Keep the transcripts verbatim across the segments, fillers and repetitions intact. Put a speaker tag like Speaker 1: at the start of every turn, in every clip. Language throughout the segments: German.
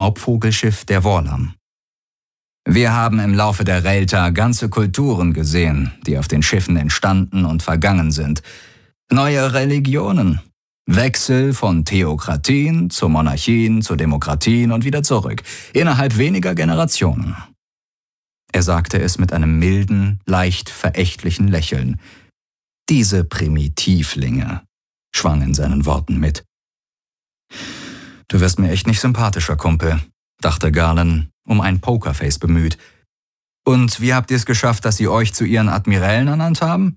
Speaker 1: Raubvogelschiff der Worlam. Wir haben im Laufe der Relta ganze Kulturen gesehen, die auf den Schiffen entstanden und vergangen sind. Neue Religionen. Wechsel von Theokratien zu Monarchien, zu Demokratien und wieder zurück. Innerhalb weniger Generationen. Er sagte es mit einem milden, leicht verächtlichen Lächeln. Diese Primitivlinge, schwang in seinen Worten mit. Du wirst mir echt nicht sympathischer, Kumpel, dachte Garland, um ein Pokerface bemüht. Und wie habt ihr es geschafft, dass sie euch zu ihren Admirälen ernannt haben?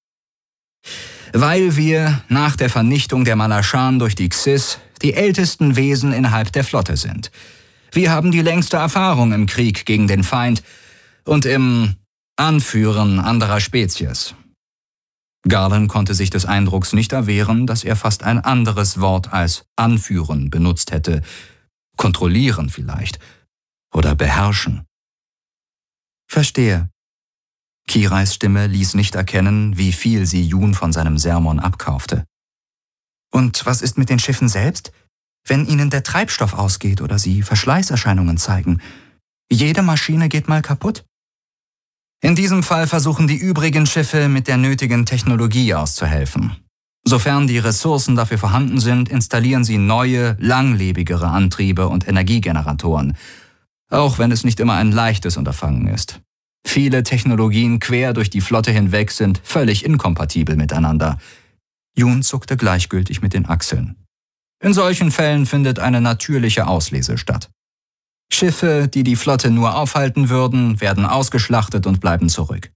Speaker 1: Weil wir nach der Vernichtung der Malaschan durch die Xys die ältesten Wesen innerhalb der Flotte sind. Wir haben die längste Erfahrung im Krieg gegen den Feind und im Anführen anderer Spezies. Garland konnte sich des Eindrucks nicht erwehren, dass er fast ein anderes Wort als anführen benutzt hätte. Kontrollieren vielleicht. Oder beherrschen. Verstehe. Kirais Stimme ließ nicht erkennen, wie viel sie Jun von seinem Sermon abkaufte. Und was ist mit den Schiffen selbst? Wenn ihnen der Treibstoff ausgeht oder sie Verschleißerscheinungen zeigen. Jede Maschine geht mal kaputt. In diesem Fall versuchen die übrigen Schiffe mit der nötigen Technologie auszuhelfen. Sofern die Ressourcen dafür vorhanden sind, installieren sie neue, langlebigere Antriebe und Energiegeneratoren, auch wenn es nicht immer ein leichtes Unterfangen ist. Viele Technologien quer durch die Flotte hinweg sind völlig inkompatibel miteinander. Jun zuckte gleichgültig mit den Achseln. In solchen Fällen findet eine natürliche Auslese statt. Schiffe, die die Flotte nur aufhalten würden, werden ausgeschlachtet und bleiben zurück.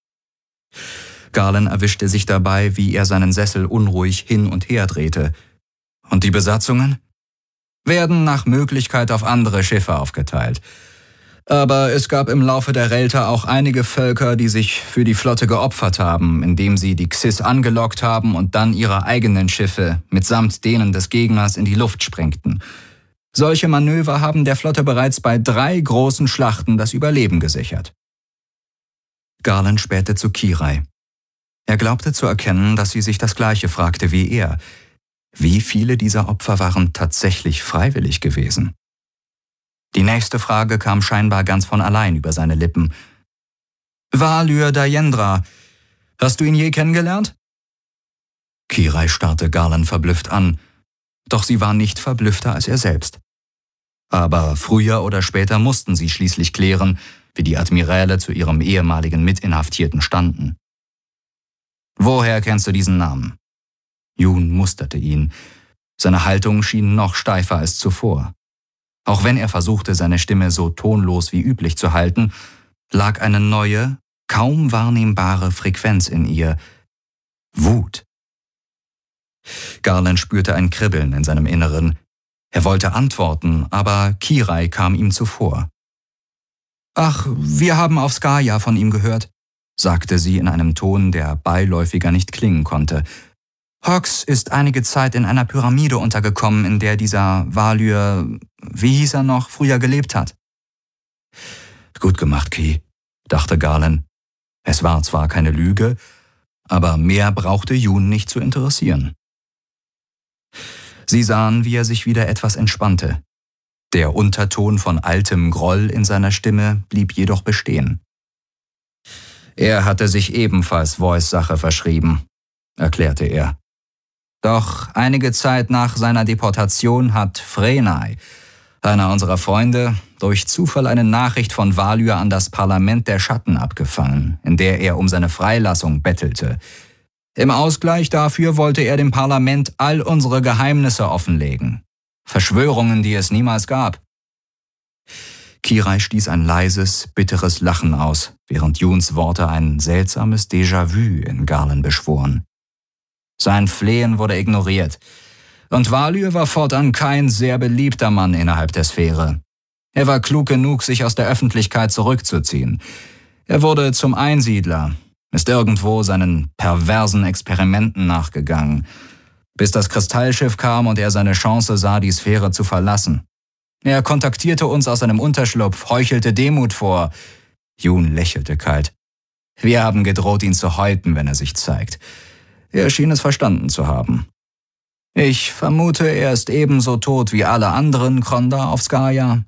Speaker 1: Garland erwischte sich dabei, wie er seinen Sessel unruhig hin und her drehte. Und die Besatzungen? Werden nach Möglichkeit auf andere Schiffe aufgeteilt. Aber es gab im Laufe der Relta auch einige Völker, die sich für die Flotte geopfert haben, indem sie die Xys angelockt haben und dann ihre eigenen Schiffe mitsamt denen des Gegners in die Luft sprengten. Solche Manöver haben der Flotte bereits bei drei großen Schlachten das Überleben gesichert. Garland spähte zu Kirai. Er glaubte zu erkennen, dass sie sich das Gleiche fragte wie er. Wie viele dieser Opfer waren tatsächlich freiwillig gewesen? Die nächste Frage kam scheinbar ganz von allein über seine Lippen. Valyr Dayendra, hast du ihn je kennengelernt? Kirai starrte Garland verblüfft an. Doch sie war nicht verblüffter als er selbst. Aber früher oder später mussten sie schließlich klären, wie die Admiräle zu ihrem ehemaligen Mitinhaftierten standen. Woher kennst du diesen Namen? Jun musterte ihn. Seine Haltung schien noch steifer als zuvor. Auch wenn er versuchte, seine Stimme so tonlos wie üblich zu halten, lag eine neue, kaum wahrnehmbare Frequenz in ihr. Wut. Garland spürte ein Kribbeln in seinem Inneren. Er wollte antworten, aber Kirai kam ihm zuvor. »Ach, wir haben auf Skaya von ihm gehört«, sagte sie in einem Ton, der beiläufiger nicht klingen konnte. »Hox ist einige Zeit in einer Pyramide untergekommen, in der dieser Valyr, wie hieß er noch, früher gelebt hat.« »Gut gemacht, Ki«, dachte Garland. Es war zwar keine Lüge, aber mehr brauchte Jun nicht zu interessieren. Sie sahen, wie er sich wieder etwas entspannte. Der Unterton von altem Groll in seiner Stimme blieb jedoch bestehen. Er hatte sich ebenfalls Voice-Sache verschrieben, erklärte er. Doch einige Zeit nach seiner Deportation hat Frenai, einer unserer Freunde, durch Zufall eine Nachricht von Valyr an das Parlament der Schatten abgefangen, in der er um seine Freilassung bettelte. Im Ausgleich dafür wollte er dem Parlament all unsere Geheimnisse offenlegen. Verschwörungen, die es niemals gab. Kirai stieß ein leises, bitteres Lachen aus, während Juns Worte ein seltsames Déjà-vu in Garland beschworen. Sein Flehen wurde ignoriert, und Valyr war fortan kein sehr beliebter Mann innerhalb der Sphäre. Er war klug genug, sich aus der Öffentlichkeit zurückzuziehen. Er wurde zum Einsiedler, ist irgendwo seinen perversen Experimenten nachgegangen, bis das Kristallschiff kam und er seine Chance sah, die Sphäre zu verlassen. Er kontaktierte uns aus seinem Unterschlupf, heuchelte Demut vor. Jun lächelte kalt. Wir haben gedroht, ihn zu häuten, wenn er sich zeigt. Er schien es verstanden zu haben. Ich vermute, er ist ebenso tot wie alle anderen Kronda auf Skaya.